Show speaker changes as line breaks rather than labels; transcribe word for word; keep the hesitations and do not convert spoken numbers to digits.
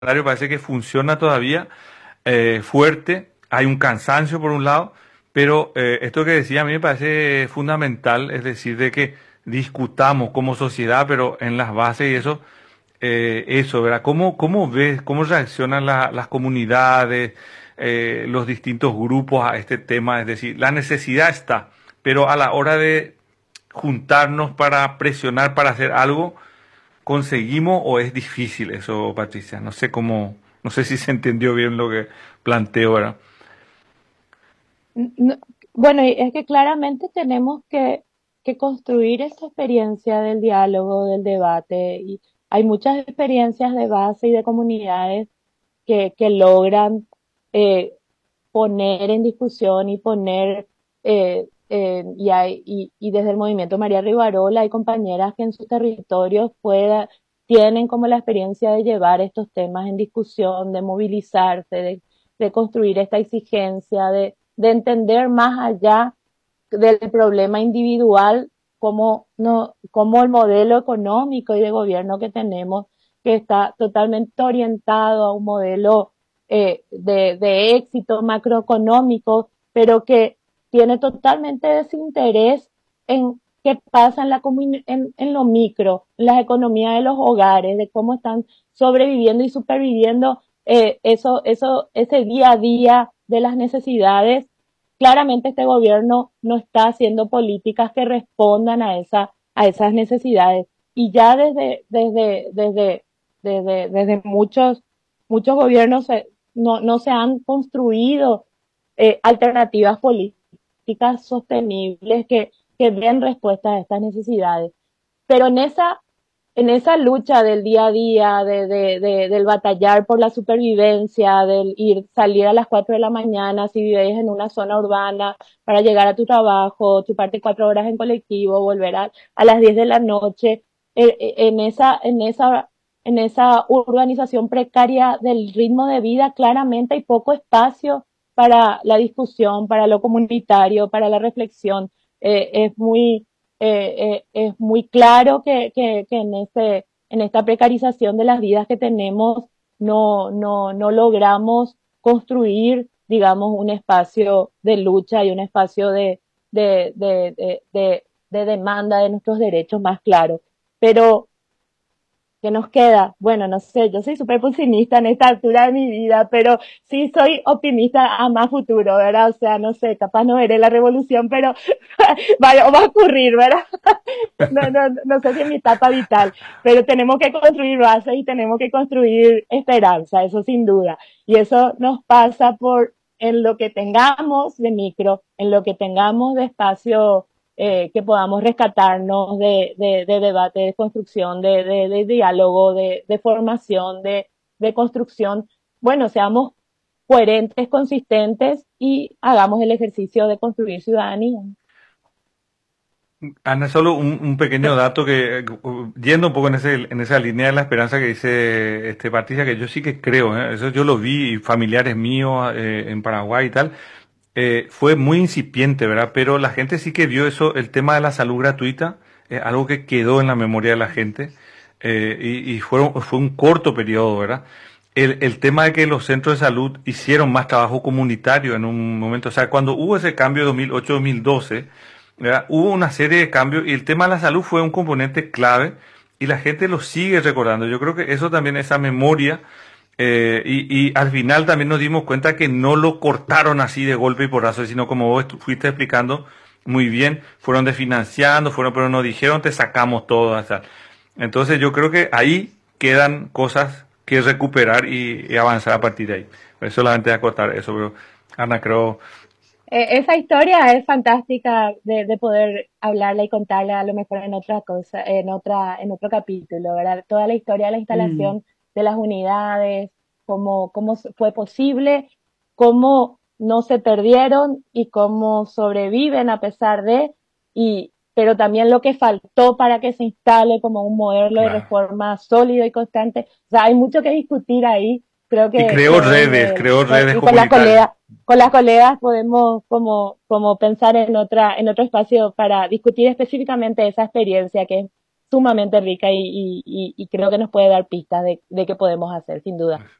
parece que funciona todavía eh, fuerte, hay un cansancio por un lado, pero eh, esto que decía a mí me parece fundamental, es decir, de que discutamos como sociedad, pero en las bases y eso, eh, eso, ¿verdad? ¿Cómo, cómo ves, cómo reaccionan la- las comunidades, eh, los distintos grupos a este tema? Es decir, la necesidad está, pero a la hora de juntarnos para presionar, para hacer algo, ¿conseguimos o es difícil eso, Patricia? No sé cómo, no sé si se entendió bien lo que planteo ahora.
No- bueno, y es que claramente tenemos que, que construir esa experiencia del diálogo, del debate, y hay muchas experiencias de base y de comunidades que, que logran eh, poner en discusión y poner, eh, eh, y, hay, y, y desde el movimiento María Rivarola hay compañeras que en sus territorios pueda, tienen como la experiencia de llevar estos temas en discusión, de movilizarse, de, de construir esta exigencia, de, de entender más allá del problema individual, como, no, como el modelo económico y de gobierno que tenemos, que está totalmente orientado a un modelo eh, de, de éxito macroeconómico, pero que tiene totalmente desinterés en qué pasa en, la en, en lo micro, en las economías de los hogares, de cómo están sobreviviendo y superviviendo eh, eso, eso, ese día a día de las necesidades. Claramente este gobierno no está haciendo políticas que respondan a, esa, a esas necesidades. Y ya desde, desde, desde, desde, desde muchos, muchos gobiernos se, no, no se han construido eh, alternativas políticas sostenibles que, que den respuesta a estas necesidades. Pero en esa en esa lucha del día a día, de, de, de, del batallar por la supervivencia, del ir, salir a las cuatro de la mañana si vives en una zona urbana para llegar a tu trabajo, chuparte cuatro horas en colectivo, volver a, a las diez de la noche, eh, eh, en, esa, en, esa, en esa urbanización precaria del ritmo de vida, claramente hay poco espacio para la discusión, para lo comunitario, para la reflexión. Eh, es muy eh, eh, es muy claro que, que, que en, este, en esta precarización de las vidas que tenemos no, no, no logramos construir, digamos, un espacio de lucha y un espacio de, de, de, de, de, de demanda de nuestros derechos más claro. Pero ¿qué nos queda? Bueno, no sé, yo soy súper pesimista en esta altura de mi vida, pero sí soy optimista a más futuro, ¿verdad? O sea, no sé, capaz no veré la revolución, pero va, va a ocurrir, ¿verdad? No, no, no sé si en mi etapa vital, pero tenemos que construir bases y tenemos que construir esperanza, eso sin duda. Y eso nos pasa por en lo que tengamos de micro, en lo que tengamos de espacio eh, que podamos rescatarnos de, de, de debate, de construcción, de, de, de diálogo, de, de formación, de, de construcción. Bueno, seamos coherentes, consistentes y hagamos el ejercicio de construir ciudadanía.
Ana, solo un, un pequeño dato que, eh, yendo un poco en, ese, en esa línea de la esperanza que dice este Patricia, que yo sí que creo, ¿eh? Eso yo lo vi, familiares míos eh, en Paraguay y tal, eh, fue muy incipiente, ¿verdad? Pero la gente sí que vio eso, el tema de la salud gratuita, eh, algo que quedó en la memoria de la gente, eh, y, y fueron, fue un corto periodo, ¿verdad? El, el tema de que los centros de salud hicieron más trabajo comunitario en un momento, o sea, cuando hubo ese cambio dos mil ocho dos mil doce, ¿verdad? Hubo una serie de cambios y el tema de la salud fue un componente clave y la gente lo sigue recordando. Yo creo que eso también, esa memoria, eh, y, y al final también nos dimos cuenta que no lo cortaron así de golpe y porrazo, sino como vos estu- fuiste explicando muy bien, fueron desfinanciando, fueron, pero nos dijeron te sacamos todo. O sea, entonces yo creo que ahí quedan cosas que recuperar y, y avanzar a partir de ahí. Pues solamente acotar eso, pero Ana, creo.
Eh, esa historia es fantástica de, de, poder hablarla y contarla a lo mejor en otra cosa, en otra, en otro capítulo, ¿verdad? Toda la historia de la
Mm.
instalación de las unidades, cómo, cómo fue posible, cómo no se perdieron y cómo sobreviven a pesar de, y, pero también lo que faltó para que se instale como un modelo de
Claro.
reforma sólido y constante. O sea, hay mucho que discutir ahí. Creo
Y
que, que
creó redes,
desde,
creó redes
y con las
comunitarias.
colegas, con las colegas podemos como, como pensar en otra, en otro espacio para discutir específicamente esa experiencia que es sumamente rica y, y, y, y creo que nos puede dar pistas de, de qué podemos hacer, sin duda.